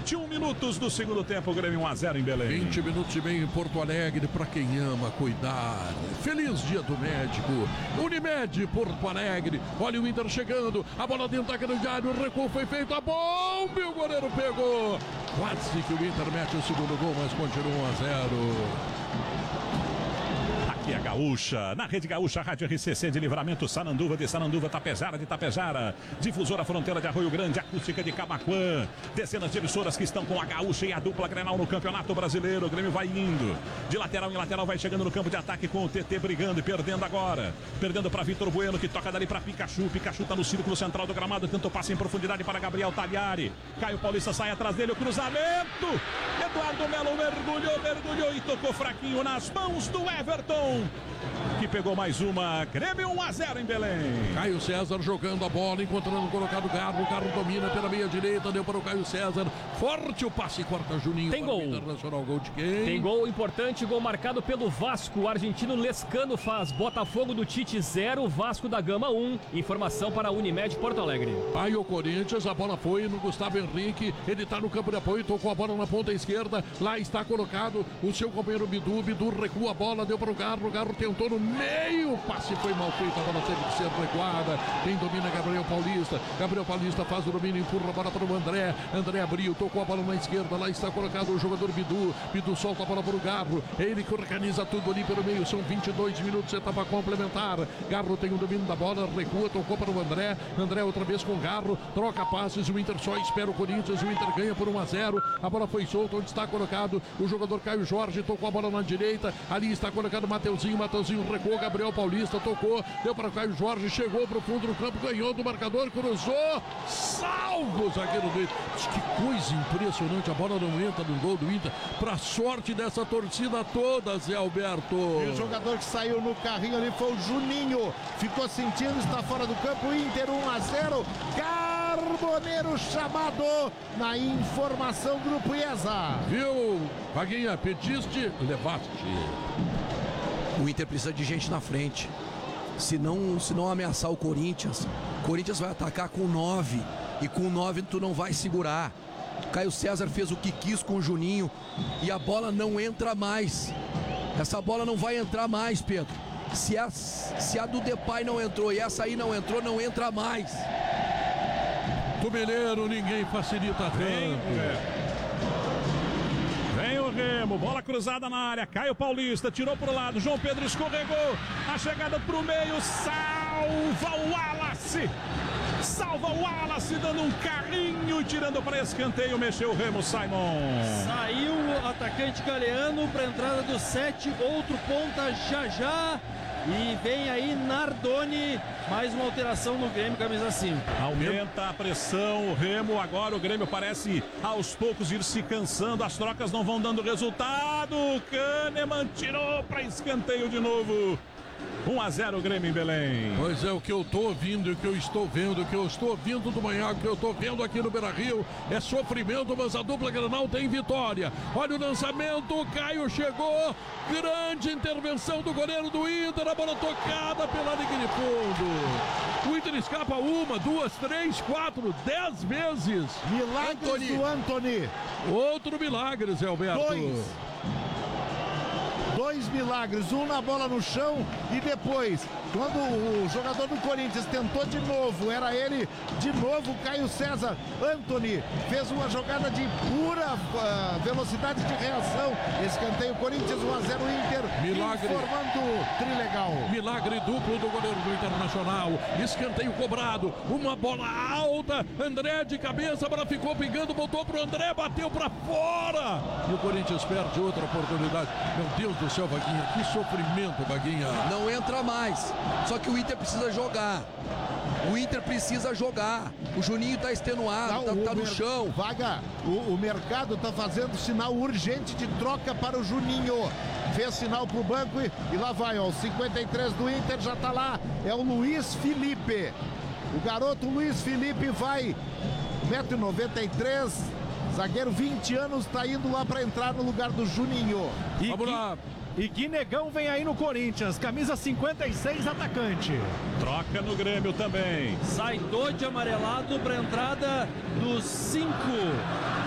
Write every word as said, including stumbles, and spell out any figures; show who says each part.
Speaker 1: vinte e um minutos do segundo tempo, Grêmio um a zero em Belém.
Speaker 2: vinte minutos e meio em Porto Alegre, para quem ama cuidar. Feliz dia do médico. Unimed, Porto Alegre. Olha o Inter chegando, a bola dentro da grande área, o recuo foi feito, a bomba e o goleiro pegou. Quase que o Inter mete o segundo gol, mas continua um a zero.
Speaker 1: Aqui é a Gaúcha, na Rede Gaúcha, Rádio R C C de Livramento, Sananduva de Sananduva, Tapejara de Tapejara, Difusora Fronteira de Arroio Grande, Acústica de Camaquã, dezenas de emissoras que estão com a Gaúcha e a dupla Grenal no Campeonato Brasileiro. O Grêmio vai indo, de lateral em lateral, vai chegando no campo de ataque com o T T brigando e perdendo agora, perdendo para Vitor Bueno, que toca dali para Pikachu, Pikachu tá no círculo central do gramado, tentou passe em profundidade para Gabriel Tagliari, Caio Paulista sai atrás dele, o cruzamento, Eduardo Melo mergulhou, mergulhou e tocou fraquinho nas mãos do Everton, que pegou mais uma. Grêmio um a zero em Belém.
Speaker 2: Caio César jogando a bola, encontrando o colocado Garro. O Garro domina pela meia direita, deu para o Caio César. Forte o passe, corta Juninho.
Speaker 3: Tem gol.
Speaker 2: Internacional, gol de quem?
Speaker 3: Tem gol importante, gol marcado pelo Vasco. O argentino Lescano faz. Botafogo do Tite zero, Vasco da Gama um. Informação para a Unimed Porto Alegre.
Speaker 2: Aí o Corinthians, a bola foi no Gustavo Henrique. Ele está no campo de apoio, tocou a bola na ponta esquerda. Lá está colocado o seu companheiro Bidu. Bidu recua a bola, deu para o Garro. O Garro tentou no meio, o passe foi mal feito, a bola teve que ser recuada. Quem domina é Gabriel Paulista. Gabriel Paulista faz o domínio, empurra a bola para o André. André abriu, tocou a bola na esquerda. Lá está colocado o jogador Bidu. Bidu solta a bola para o Garro. Ele que organiza tudo ali pelo meio. São vinte e dois minutos, etapa complementar. Garro tem o domínio da bola, recua, tocou para o André. André outra vez com Garro, troca passes. O Inter só espera o Corinthians. O Inter ganha por um a zero. A bola foi solta, onde está colocado o jogador Caio Jorge. Tocou a bola na direita. Ali está colocado o Mateuzinho. Mateuzinho recua. Gabriel Paulista tocou, deu para Caio Jorge, chegou para o fundo do campo, ganhou do marcador, cruzou, salvo o zagueiro dele. Que coisa impressionante, a bola não entra no gol do Inter, para sorte dessa torcida toda, Zé Alberto.
Speaker 4: E o jogador que saiu no carrinho ali foi o Juninho, ficou sentindo, está fora do campo. Inter um a zero, Carboneiro chamado na informação, Grupo IESA.
Speaker 2: Viu, Vaguinha, pediste, levaste.
Speaker 5: O Inter precisa de gente na frente. Se não, se não ameaçar o Corinthians, o Corinthians vai atacar com nove. E com nove tu não vai segurar. Caio César fez o que quis com o Juninho. E a bola não entra mais. Essa bola não vai entrar mais, Pedro. Se a, se a do Depay não entrou e essa aí não entrou, não entra mais.
Speaker 2: Tubeleiro, ninguém facilita tanto.
Speaker 1: É. Vem o Remo, bola cruzada na área, Caio Paulista, tirou pro lado, João Pedro escorregou, a chegada pro meio, salva o Wallace, salva o Wallace, dando um carrinho, tirando para escanteio, mexeu o Remo, Simon.
Speaker 6: Saiu o atacante Galeano para entrada do sete, outro ponta já já. E vem aí Nardoni, mais uma alteração no Grêmio, camisa cinco.
Speaker 1: Aumenta a pressão, o Remo, agora o Grêmio parece aos poucos ir se cansando, as trocas não vão dando resultado, Kahneman tirou para escanteio de novo. um a zero Grêmio em Belém.
Speaker 2: Pois é, o que eu estou ouvindo, o que eu estou vendo, o que eu estou ouvindo do manhã, o que eu estou vendo aqui no Beira-Rio é sofrimento, mas a dupla Grenal tem vitória. Olha o lançamento, o Caio chegou, grande intervenção do goleiro do Inter, a bola tocada pela linha de fundo. O Inter escapa uma, duas, três, quatro, dez vezes.
Speaker 4: Milagres Antony. do Antony.
Speaker 2: Outro milagre, Zé Alberto.
Speaker 4: Dois. Dois milagres, um na bola no chão e depois, quando o jogador do Corinthians tentou de novo, era ele de novo, Caio César. Antony fez uma jogada de pura uh, velocidade de reação. Escanteio Corinthians, um a zero Inter.
Speaker 2: Milagre.
Speaker 4: Informando Trilegal.
Speaker 2: Milagre duplo do goleiro do Internacional. Escanteio cobrado, uma bola alta. André de cabeça, a bola ficou pingando, voltou pro André, bateu pra fora. E o Corinthians perde outra oportunidade. Meu Deus do céu, Vaguinha, que sofrimento, Vaguinha.
Speaker 5: Não entra mais. Só que o Inter precisa jogar. O Inter precisa jogar. O Juninho tá extenuado, tá, tá no mer- chão.
Speaker 4: Vaga, o, o mercado tá fazendo sinal urgente de troca para o Juninho. Fez sinal pro banco e, e lá vai, ó. O cinquenta e três do Inter já tá lá. É o Luiz Felipe. O garoto Luiz Felipe vai. um metro e noventa e três. Zagueiro, vinte anos, tá indo lá para entrar no lugar do Juninho.
Speaker 7: E
Speaker 2: Vamos
Speaker 7: que,
Speaker 2: lá.
Speaker 7: E que negão vem aí no Corinthians, camisa cinquenta e seis, atacante.
Speaker 1: Troca no Grêmio também.
Speaker 6: Sai Dodge amarelado para entrada dos cinco.